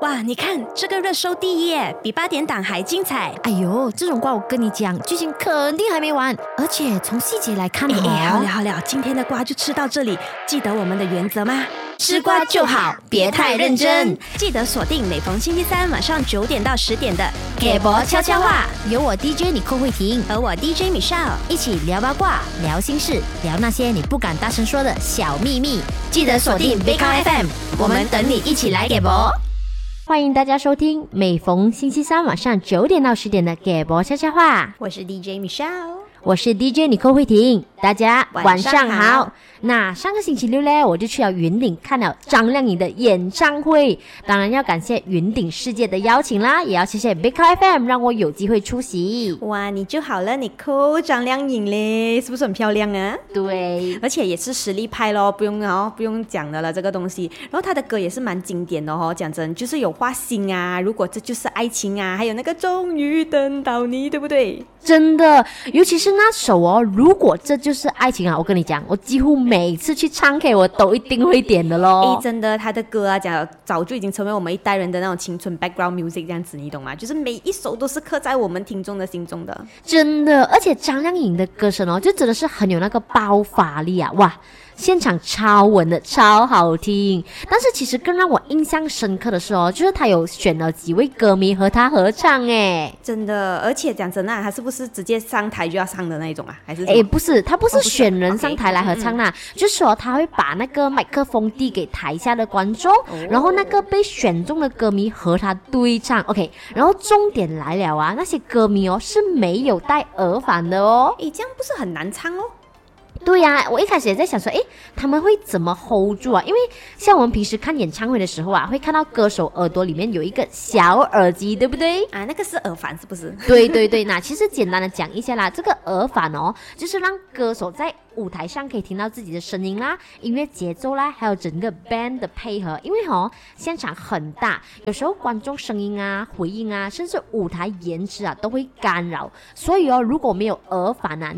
哇，你看这个热搜第一耶，比8点档还精彩。 哎呦，这种瓜我跟你讲，剧情肯定还没完，而且从细节来看好了，今天的瓜就吃到这里。记得我们的原则吗？吃瓜就好，别太认真。记得锁定每逢星期三晚上9点到10点的给博悄悄话，有我 DJ 你寇慧婷和我 DJ Michelle 一起聊八卦、聊心事、聊那些你不敢大声说的小秘密。 记得锁定 Big FM， 我们等你一起来给博。 欢迎大家收听每逢星期三晚上9点到10点的给博悄悄话。 我是 DJ Michelle， 我是 DJ 你寇慧婷，大家晚上好。那上个星期六呢，我就去了云顶看了张靓颖的演唱会，当然要感谢云顶世界的邀请啦，也要谢谢 Big FM 让我有机会出席。 哇，你就好了，你扣张靓颖嘞，是不是很漂亮啊？ 对， 而且也是实力派咯，不用讲的了这个东西。然后他的歌也是蛮经典的哦，讲真就是有画心啊，如果这就是爱情啊，还有那个终于等到你，对不对？ 真的，尤其是那首哦，如果这就是爱情啊，我跟你讲，我几乎每次去唱 K 我都一定会点的咯。 真的，他的歌啊，早就已经成为我们一代人的那种青春 background music 这样子，你懂吗？就是每一首都是刻在我们听众的心中的。 真的，而且张靓颖的歌声哦，就真的是很有那个爆发力啊，哇！现场超稳的，超好听。但是其实更让我印象深刻的是哦，就是他有选了几位歌迷和他合唱诶。 真的，而且讲真的，他是不是直接上台就要唱的那一种啊？还是不是，他不是选人上台来合唱啦，就是说他会把那个麦克风递给台下的观众，然后那个被选中的歌迷和他对唱。OK， 然后重点来了啊，那些歌迷哦是没有戴耳返的哦。 这样不是很难唱哦？ 对呀，我一开始也在想说，他们会怎么 hold 住啊？因为像我们平时看演唱会的时候啊，会看到歌手耳朵里面有一个小耳机，对不对？ 啊，那个是耳返是不是？ 对，那其实简单的讲一下啦，这个耳返哦，就是让歌手在舞台上可以听到自己的声音啦、音乐节奏啦，还有整个 band 的配合。因为现场很大，有时候观众声音啊、回音啊，甚至舞台延迟啊都会干扰，所以如果没有耳返啊，